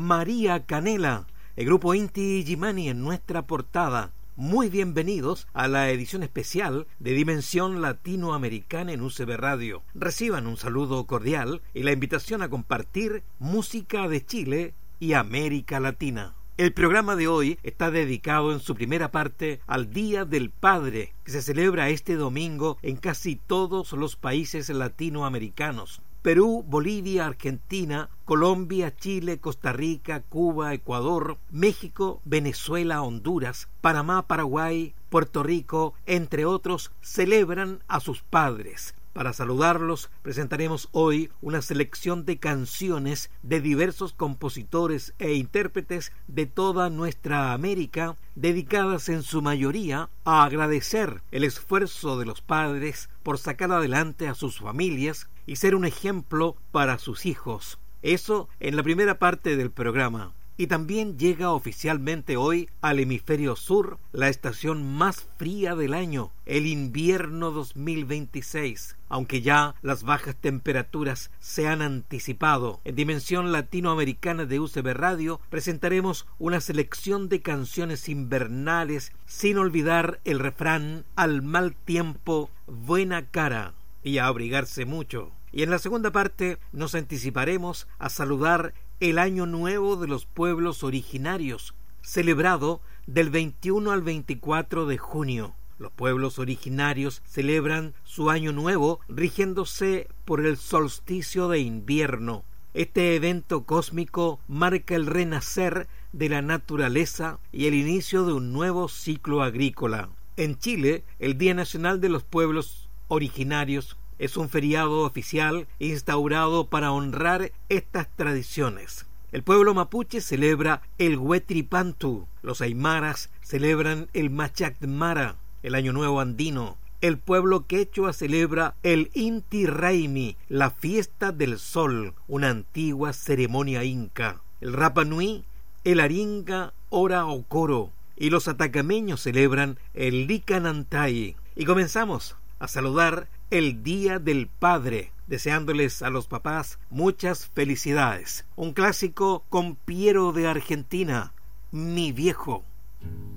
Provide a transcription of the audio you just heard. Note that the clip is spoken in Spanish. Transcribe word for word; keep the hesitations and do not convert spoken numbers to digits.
María Canela, el grupo Inti Illimani en nuestra portada. Muy bienvenidos a la edición especial de Dimensión Latinoamericana en U C B Radio. Reciban un saludo cordial y la invitación a compartir música de Chile y América Latina. El programa de hoy está dedicado en su primera parte al Día del Padre, que se celebra este domingo en casi todos los países latinoamericanos. Perú, Bolivia, Argentina, Colombia, Chile, Costa Rica, Cuba, Ecuador, México, Venezuela, Honduras, Panamá, Paraguay, Puerto Rico, entre otros, celebran a sus padres. Para saludarlos, presentaremos hoy una selección de canciones de diversos compositores e intérpretes de toda nuestra América, dedicadas en su mayoría a agradecer el esfuerzo de los padres por sacar adelante a sus familias y ser un ejemplo para sus hijos. Eso en la primera parte del programa. Y también llega oficialmente hoy al hemisferio sur la estación más fría del año, el invierno dos mil veintiséis. Aunque ya las bajas temperaturas se han anticipado, en Dimensión Latinoamericana de U C B Radio presentaremos una selección de canciones invernales, sin olvidar el refrán: al mal tiempo, buena cara, y a abrigarse mucho. Y en la segunda parte nos anticiparemos a saludar el Año Nuevo de los Pueblos Originarios, celebrado del veintiuno al veinticuatro de junio. Los pueblos originarios celebran su Año Nuevo rigiéndose por el solsticio de invierno. Este evento cósmico marca el renacer de la naturaleza y el inicio de un nuevo ciclo agrícola. En Chile, el Día Nacional de los Pueblos Originarios es un feriado oficial instaurado para honrar estas tradiciones. El pueblo mapuche celebra el Huetripantu, los aymaras celebran el Machacmara, el Año Nuevo andino. El pueblo quechua celebra el Inti Raymi, la fiesta del sol, una antigua ceremonia inca. El Rapa Nui, el Aringa Ora Okoro, y los atacameños celebran el Licanantay. Y comenzamos a saludar el Día del Padre, deseándoles a los papás muchas felicidades. Un clásico con Piero de Argentina, Mi Viejo.